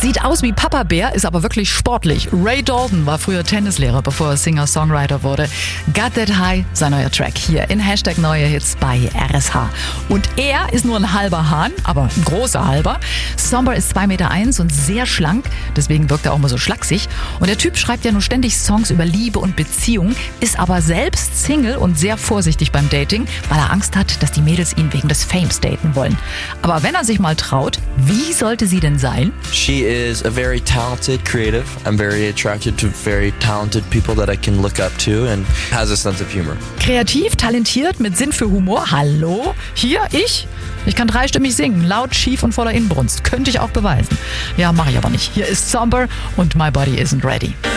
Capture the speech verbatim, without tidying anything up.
Sieht aus wie Papa Bär, ist aber wirklich sportlich. Ray Dalton war früher Tennislehrer, bevor er Singer-Songwriter wurde. Got That High, sein neuer Track hier in Hashtag Neue Hits bei R S H. Und er ist nur ein halber Hahn, aber ein großer halber. Somber ist zwei Meter eins und sehr schlank, deswegen wirkt er auch mal so schlaksig. Und der Typ schreibt ja nur ständig Songs über Liebe und Beziehung, ist aber selbst Single und sehr vorsichtig beim Dating, weil er Angst hat, dass die Mädels ihn wegen des Fames daten wollen. Aber wenn er sich mal traut, wie sollte sie denn sein? She is a very talented creative. I'm very attracted to very talented people that I can look up to and has a sense of humor. Kreativ, talentiert, mit Sinn für Humor. Hallo? Hier, ich? Ich kann dreistimmig singen, laut, schief und voller Inbrunst. Könnte ich auch beweisen. Ja, mache ich aber nicht. Hier ist Somber und My Body Isn't Ready.